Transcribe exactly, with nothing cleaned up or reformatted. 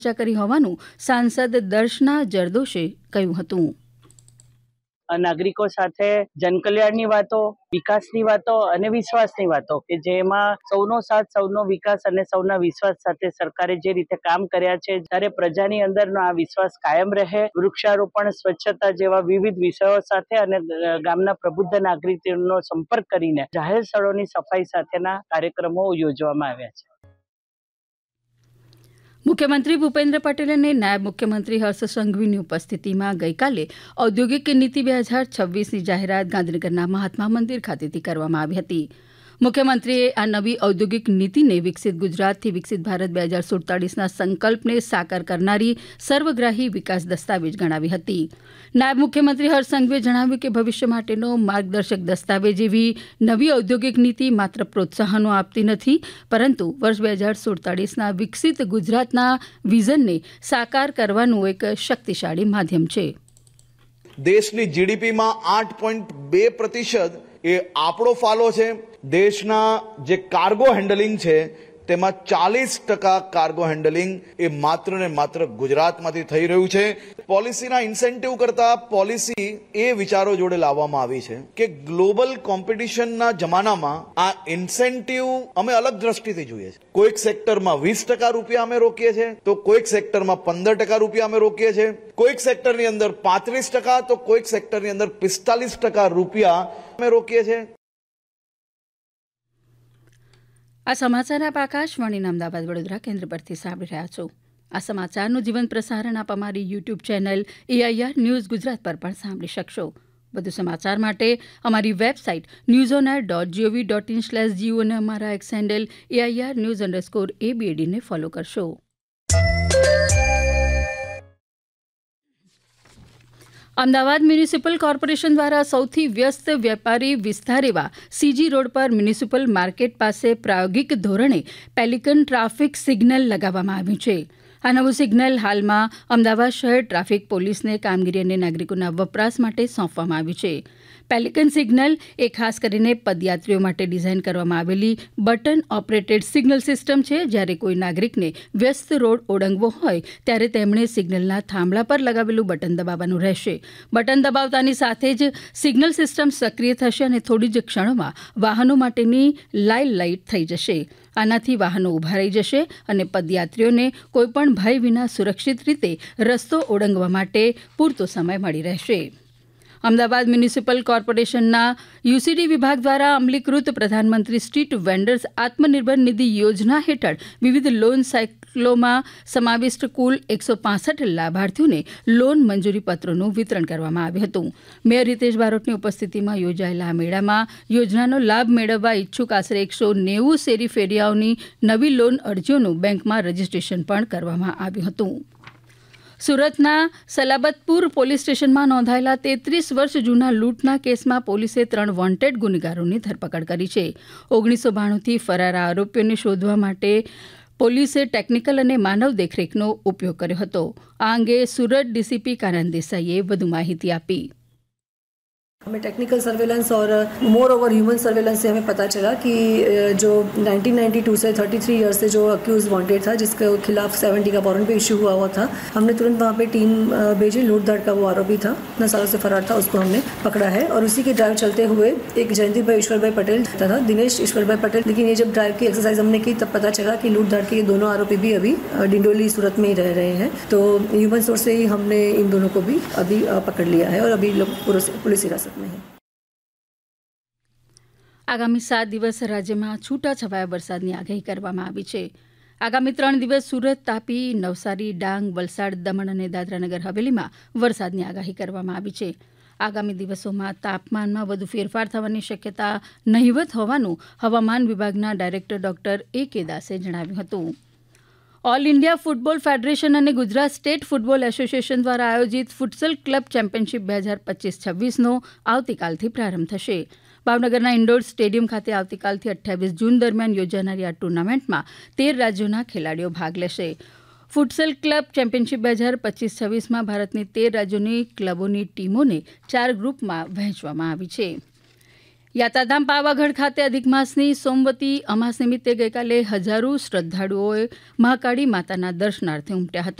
ચર્ચા કરી હોવાનું સાંસદ દર્શના જરદોશે કહ્યું હતું. નાગરિકો સાથે જનકલ્યાણની વાતો, વિકાસની વાતો અને વિશ્વાસની વાતો કે જેમાં સૌનો સાથ, સૌનો વિકાસ અને સૌના વિશ્વાસ સાથે સરકારે જે રીતે કામ કર્યા છે, ત્યારે પ્રજાની અંદરનો આ વિશ્વાસ કાયમ રહે. વૃક્ષારોપણ, સ્વચ્છતા જેવા વિવિધ વિષયો સાથે અને ગામના પ્રબુદ્ધ નાગરિકોનો સંપર્ક કરીને જાહેર સ્થળોની સફાઈ સાથેના કાર્યક્રમો યોજવામાં આવ્યા છે. મુખ્યમંત્રી ભૂપેન્દ્ર પટેલ અને નાયબ મુખ્યમંત્રી હર્ષ સંઘવીની ઉપસ્થિતિમાં ગઈકાલે ઔદ્યોગિક નીતિ બે હજાર છવ્વીસની જાહેરાત ગાંધીનગરના મહાત્મા મંદિર ખાતેથી કરવામાં આવી હતી. મુખ્યમંત્રીએ આ નવી ઔદ્યોગિક નીતિને વિકસિત ગુજરાતથી વિકસિત ભારત બે હજાર સુડતાલીસના સંકલ્પને સાકાર કરનારી સર્વગ્રાહી વિકાસ દસ્તાવેજ ગણાવી હતી. નાયબ મુખ્યમંત્રી હર્ષ સંઘવીએ જણાવ્યું કે ભવિષ્ય માટેનો માર્ગદર્શક દસ્તાવેજ એવી નવી ઔદ્યોગિક નીતિ માત્ર પ્રોત્સાહનો આપતી નથી, પરંતુ વર્ષ બે હજાર સુડતાલીસના વિકસિત ગુજરાતના વિઝનને સાકાર કરવાનું એક શક્તિશાળી માધ્યમ છે. દેશની જીડીપીમાં આઠ પોઈન્ટ બે પ્રતિશત એ આપણો ફાળો છે. દેશના જે કાર્ગો હેન્ડલિંગ છે તેમાં ચાલીસ ટકા કાર્ગો હેન્ડલિંગ એ માત્ર ને માત્ર ગુજરાતમાંથી થઈ રહ્યું છે. પોલિસીના ઇન્સેન્ટિવ કરતા પોલિસી એ વિચારો જોડે લાવવામાં આવી છે કે ગ્લોબલ કોમ્પિટિશનના જમાનામાં આ ઇન્સેન્ટિવ અમે અલગ દ્રષ્ટિથી જોઈએ છીએ. કોઈક સેક્ટરમાં વીસ ટકા રૂપિયા અમે રોકીએ છીએ, તો કોઈક સેક્ટરમાં પંદર ટકા રૂપિયા અમે રોકીએ છીએ, કોઈક સેક્ટરની અંદર પાંત્રીસ ટકા તો કોઈક સેક્ટરની અંદર પિસ્તાલીસ ટકા રૂપિયા અમે રોકીએ છીએ. આ સમાચાર આપ આકાશવાણીના અમદાવાદ વડોદરા કેન્દ્ર પરથી સાંભળી રહ્યા છો. આ સમાચારનું જીવંત પ્રસારણ આપ અમારી YouTube channel AIR news Gujarat પર પણ સાંભળી શકશો. વધુ સમાચાર માટે અમારી website news on air dot GOV dot in slash Jio અને અમારા x handle AIR news underscore એબીએડીને follow કરશો. અમદાવાદ મ્યુનિસિપલ કોર્પોરેશન દ્વારા સૌથી વ્યસ્ત વેપારી વિસ્તાર એવા સીજી રોડ પર મ્યુનિસિપલ માર્કેટ પાસે પ્રાયોગિક ધોરણે પેલિકન ટ્રાફિક સિગ્નલ લગાવવામાં આવ્યું છે. આ નવું સિગ્નલ હાલમાં અમદાવાદ શહેર ટ્રાફિક પોલીસને કામગીરી અને નાગરિકોના વપરાશ માટે સોંપવામાં આવ્યું છે. પેલિકન સિગ્નલ એ ખાસ કરીને પદયાત્રીઓ માટે ડિઝાઇન કરવામાં આવેલી બટન ઓપરેટેડ સિગ્નલ સિસ્ટમ છે. જ્યારે કોઈ નાગરિકને વ્યસ્ત રોડ ઓળંગવો હોય ત્યારે તેમણે સિગ્નલના થાંભલા પર લગાવેલું બટન દબાવવાનું રહેશે. બટન દબાવતાની સાથે જ સિગ્નલ સિસ્ટમ સક્રિય થશે અને થોડી જ ક્ષણોમાં વાહનો માટેની લાલ લાઇટ થઈ જશે. આનાથી વાહનો ઊભા રહી જશે અને પદયાત્રીઓને કોઈપણ ભય વિના સુરક્ષિત રીતે રસ્તો ઓળંગવા માટે પૂરતો સમય મળી રહેશે. અમદાવાદ મ્યુનિસિપલ કોર્પોરેશનના યુસીડી વિભાગ દ્વારા અમલીકૃત પ્રધાનમંત્રી સ્ટ્રીટ વેન્ડર્સ આત્મનિર્ભર નિધિ યોજના હેઠળ વિવિધ લોન સાયકલોમાં સમાવિષ્ટ કુલ એકસો પાસઠ લાભાર્થીઓને લોન મંજૂરી પત્રોનું વિતરણ કરવામાં આવ્યું હતું. મેયર હિતેશ બારોટની ઉપસ્થિતિમાં યોજાયેલા આ મેળામાં યોજનાનો લાભ મેળવવા ઇચ્છુક આશરે એકસો નેવું શેરી ફેરિયાઓની નવી લોન અરજીઓનું બેંકમાં રજીસ્ટ્રેશન પણ કરવામાં આવ્યું હતું. સુરતના સલાબતપુર પોલીસ સ્ટેશનમાં નોંધાયેલા તેત્રીસ વર્ષ જૂના લૂંટના કેસમાં પોલીસે ત્રણ વોન્ટેડ ગુનેગારોની ધરપકડ કરી છે. ઓગણીસો બાણુંથી ફરાર આરોપીઓને શોધવા માટે પોલીસે ટેકનિકલ અને માનવ દેખરેખનો ઉપયોગ કર્યો હતો. આ અંગે સુરત ડીસીપી કાનન દેસાઈએ વધુ माहिती આપી. हमें टेक्निकल सर्वेलेंस और मोर ओवर ह्यूमन सर्वेलेंस से हमें पता चला कि जो नाइनटीन नाइंटी टू से थर्टी थ्री ईयर्स से जो अक्यूज वांटेड था, जिसके खिलाफ सेवेंटी का वारंट पे इशू हुआ हुआ था, हमने तुरंत वहाँ पे टीम भेजी. लूट धाड़ का वो आरोपी था, इतना सालों से फरार था, उसको हमने पकड़ा है और उसी की ड्राइव चलते हुए एक जयंती भाई ईश्वर भाई पटेल तथा दिनेश ईश्वर भाई पटेल. लेकिन ये जब ड्राइव की एक्सरसाइज हमने की तब पता चला कि लूट धाड़ के ये दोनों आरोपी भी अभी डिंडोली सूरत में ही रह रहे हैं. तो ह्यूमन सोर्स से ही हमने इन दोनों को भी अभी पकड़ लिया है और अभी लोग पुलिस हिरासत में है. આગામી સાત દિવસ રાજ્યમાં છૂટાછવાયા વરસાદની આગાહી કરવામાં આવી છે. આગામી ત્રણ દિવસ સુરત, તાપી, નવસારી, ડાંગ, વલસાડ, દમણ અને દાદરાનગર હવેલીમાં વરસાદની આગાહી કરવામાં આવી છે. આગામી દિવસોમાં તાપમાનમાં વધુ ફેરફાર થવાની શક્યતા નહિવત હોવાનું હવામાન વિભાગના ડાયરેક્ટર ડોક્ટર એ કે દાસે જણાવ્યું હતું. ઓલ ઇન્ડિયા ફૂટબોલ ફેડરેશન અને ગુજરાત સ્ટેટ ફૂટબોલ એસોસિએશન દ્વારા આયોજિત ફુટસલ ક્લબ ચેમ્પિયનશીપ બે હજાર પચીસ છવ્વીસનો આવતીકાલથી પ્રારંભ થશે. ભાવનગરના ઇન્ડોર સ્ટેડિયમ ખાતે આવતીકાલથી અઠ્યાવીસ જૂન દરમિયાન યોજાનારી આ ટુર્નામેન્ટમાં તેર રાજ્યોના ખેલાડીઓ ભાગ લેશે. ફુટસલ ક્લબ ચેમ્પિયનશીપ બે હજાર પચીસ છવ્વીસમાં ભારતની તેર રાજ્યોની ક્લબોની ટીમોને ચાર ગ્રુપમાં વહેંચવામાં આવી છે. યાત્રાધામ પાવાગઢ ખાતે અધિક માસની સોમવતી અમાસ નિમિત્તે ગઈકાલે હજારો શ્રદ્ધાળુઓ મહાકાળી માતાના દર્શનાર્થે ઉમટ્યા હતા.